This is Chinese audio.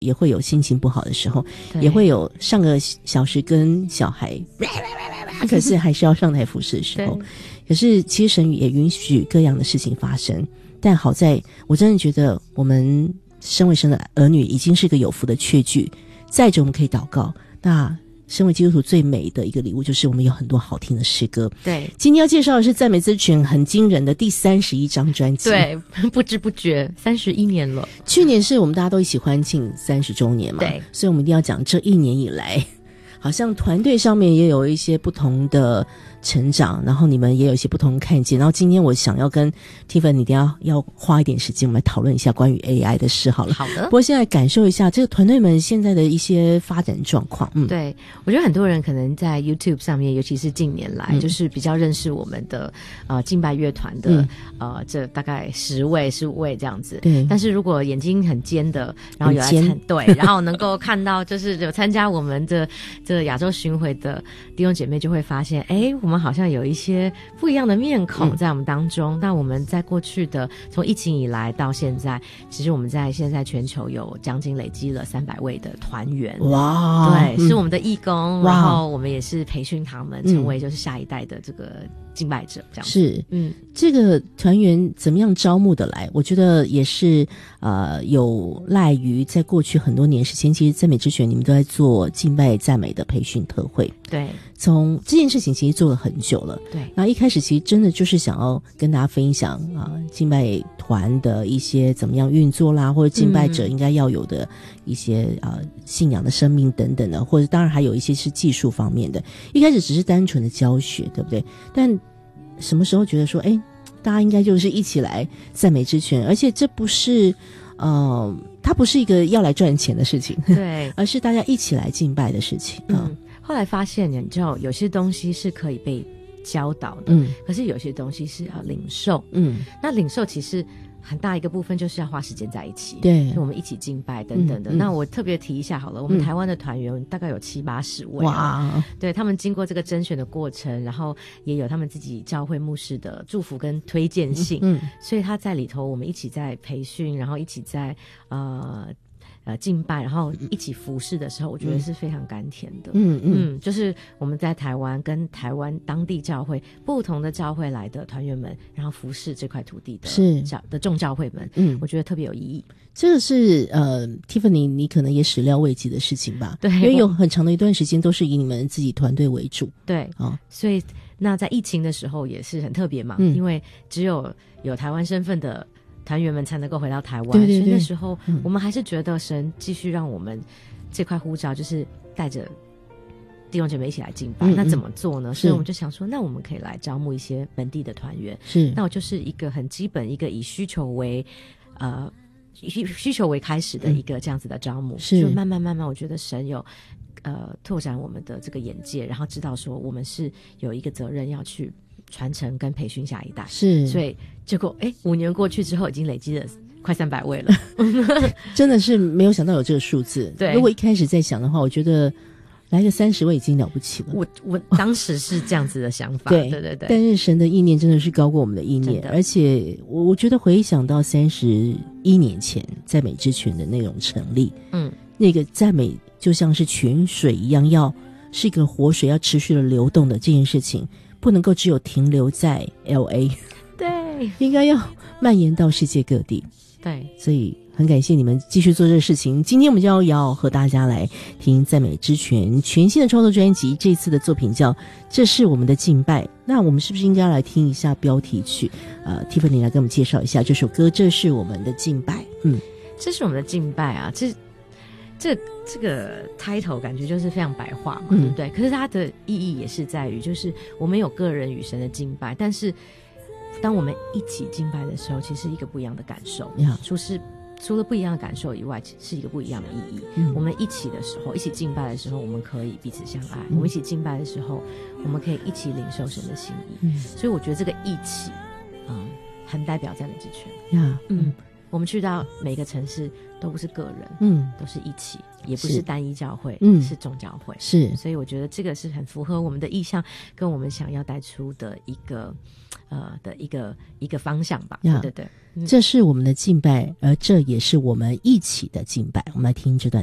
也会有心情不好的时候，也会有上个小时跟小孩可是还是要上台服侍的时候。可是其实神也允许各样的事情发生，但好在我真的觉得我们身为神的儿女已经是个有福的确据，再者我们可以祷告。那身为基督徒最美的一个礼物就是我们有很多好听的诗歌。 对， 今天要介绍的是赞美之泉很惊人的第31张专辑。 对，不知不觉31年了。去年是我们大家都一起欢庆30周年嘛， 对， 所以我们一定要讲这1年以来好像团队上面也有一些不同的成长，然后你们也有一些不同的看见。然后今天我想要跟 Tiffany 要花一点时间我们来讨论一下关于 AI 的事好了。 好的。 不过现在感受一下这个团队们现在的一些发展状况。 对，我觉得很多人可能在 YouTube 上面，尤其是近年来就是比较认识我们的敬拜乐团的这大概10位15位这样子。 对。 但是如果眼睛很尖的，然后有来对，然后能够看到就是有参加我们的这个亚洲巡回的弟兄姐妹就会发现，我们好像有一些不一样的面孔在我们当中。那我们在过去的从疫情以来到现在，其实我们现在全球有将近累积了300位的团员。 哇， 对，是我们的义工，然后我们也是培训他们成为就是下一代的这个敬拜者这样子。 是，这个团员怎么样招募的来？我觉得也是有赖于在过去很多年时间，其实赞美之泉你们都在做敬拜赞美的培训特会。 对， 从这件事情其实做了很久了。 对， 然后一开始其实真的就是想要跟大家分享敬拜团的一些怎么样运作啦，或者敬拜者应该要有的一些信仰的生命等等的，或者当然还有一些是技术方面的。一开始只是单纯的教学，对不对？但什么时候觉得说大家应该就是一起来赞美之泉，而且这不是它不是一个要来赚钱的事情， 对， 而是大家一起来敬拜的事情。 后来发现你知道有些东西是可以被教导的，可是有些东西是要领受。那领受其实很大一个部分就是要花时间在一起， 对， 我们一起敬拜等等的。那我特别提一下好了，我们台湾的团员大概有70-80位， 哇， 对，他们经过这个甄选的过程，然后也有他们自己教会牧师的祝福跟推荐信，所以他在里头我们一起在培训，然后一起在敬拜，然后一起服侍的时候，我觉得是非常甘甜的。就是我们在台湾跟台湾当地教会不同的教会来的团员们，然后服侍这块土地的众教会们，我觉得特别有意义。 这个是Tiffany 你可能也始料未及的事情吧？ 对， 因为有很长的一段时间都是以你们自己团队为主。 对，所以那在疫情的时候也是很特别嘛，因为只有台湾身份的团员们才能够回到台湾，所以那时候我们还是觉得神继续让我们这块呼召就是带着弟兄姐妹一起来敬拜。那怎么做呢？所以我们就想说，那我们可以来招募一些本地的团员。 是， 那我就是一个很基本一个以需求为开始的一个这样子的招募。是，就慢慢我觉得神有拓展我们的这个眼界，然后知道说我们是有一个责任要去传承跟培训下一代。是，所以结果5年过去之后已经累积了快300位了真的是没有想到有这个数字。对，如果一开始在想的话，我觉得来个30位已经了不起了。 我当时是这样子的想法对， 但是神的意念真的是高过我们的意念，而且我觉得回想到31年前赞美之泉的那种成立，那个赞美就像是泉水一样，要是一个活水，要持续的流动的这件事情，不能够只有停留在 LA， 对， 应该要蔓延到世界各地。 对， 所以很感谢你们继续做这个事情。今天我们就要和大家来听赞美之泉全新的创作专辑，这次的作品叫《这是我们的敬拜》。那我们是不是应该来听一下标题曲？Tiffany 来给我们介绍一下这首歌《这是我们的敬拜》。 这是我们的敬拜啊，这个 title 感觉就是非常白话嘛，对不对？可是它的意义也是在于，就是我们有个人与神的敬拜，但是当我们一起敬拜的时候，其实是一个不一样的感受。除了不一样的感受以外，是一个不一样的意义。我们一起的时候，一起敬拜的时候，我们可以彼此相爱；我们一起敬拜的时候，我们可以一起领受神的心意。所以我觉得这个一起很代表赞美之泉。 我们去到每个城市都不是个人，都是一起，也不是单一教会，是众教会， 是， 所以我觉得这个是很符合我们的意向，跟我们想要带出的一个一个方向吧。对对对， 这是我们的敬拜，而这也是我们一起的敬拜。我们来听这段。